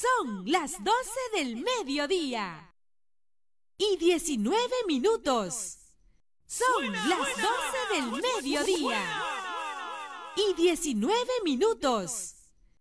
Son las 12 del mediodía y 19 minutos. Son las 12 del mediodía y 19 minutos.